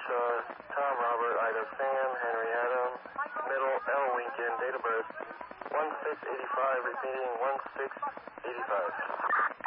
Tom Robert, Ida Sam, Henry Adam, middle L Lincoln, date of birth 1685, repeating 1685.